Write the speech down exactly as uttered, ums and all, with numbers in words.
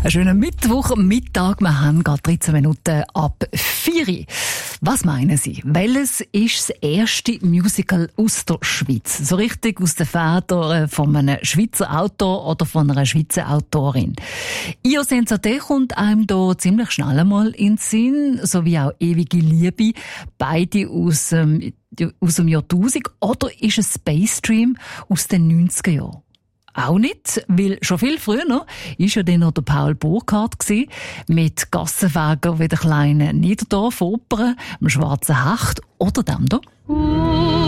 Einen schönen Mittwochmittag. Wir haben gerade dreizehn Minuten ab vier. Was meinen Sie? Welches ist das erste Musical aus der Schweiz? So richtig aus den Federn von einem Schweizer Autor oder von einer Schweizer Autorin. «Io senza te» kommt einem da ziemlich schnell einmal in den Sinn, sowie auch «Ewige Liebe», beide aus, ähm, aus dem Jahrtausend. Oder ist es «Space Dream» aus den neunziger Jahren? Auch nicht, weil schon viel früher noch war ja dann noch der Paul Burkhardt gewesen, mit «Gassenfeger» wie der kleinen Niederdorf-Oper, dem «Schwarzen Hecht» oder dem da.